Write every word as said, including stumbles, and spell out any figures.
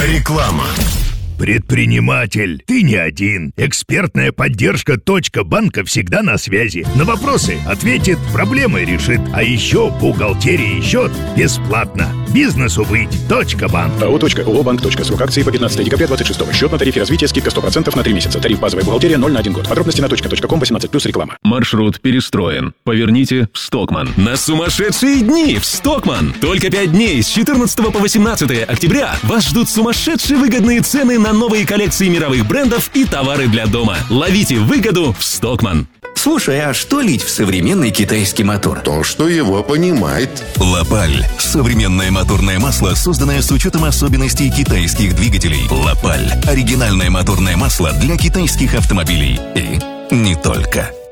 Реклама. Предприниматель, ты не один. Экспертная поддержка «Точка банка» всегда на связи. На вопросы ответит, проблемы решит. А еще бухгалтерия и счет бесплатно. Бизнесу быть. «Точка банк». АО «Точка», ООО «Банк. Точка». Срок акции по пятнадцатое декабря двадцать шестого. Счет на тарифе развития, скидка сто процентов на три месяца. Тариф базовая бухгалтерия ноль на один год. Подробности на точка точка ком, восемнадцать плюс, реклама. Маршрут перестроен. Поверните в Стокман. На сумасшедшие дни в Стокман. Только пять дней с четырнадцатого по восемнадцатое октября вас ждут сумасшедшие выгодные цены на новые коллекции мировых брендов и товары для дома. Ловите выгоду в Стокман. Слушай, а что лить в современный китайский мотор? То, что его понимает. Лапаль. Современное моторное масло, созданное с учетом особенностей китайских двигателей. Лапаль. Оригинальное моторное масло для китайских автомобилей. И не только.